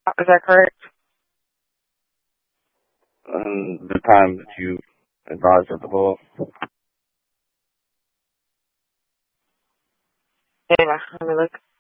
Is that correct? The time that you advised of the call. Yeah, let me look.